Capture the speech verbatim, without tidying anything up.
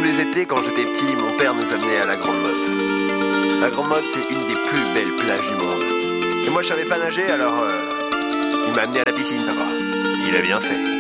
les étés, quand j'étais petit, mon père nous amenait à la Grande Motte. La Grande Motte, c'est une des plus belles plages du monde. Et moi, je savais pas nager, alors euh, il m'a amené à la piscine, papa. Il a bien fait.